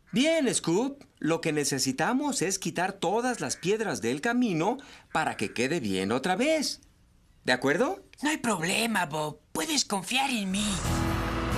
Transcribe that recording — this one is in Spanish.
Bien, Scoop. Lo que necesitamos es quitar todas las piedras del camino para que quede bien otra vez. ¿De acuerdo? No hay problema, Bob. Puedes confiar en mí.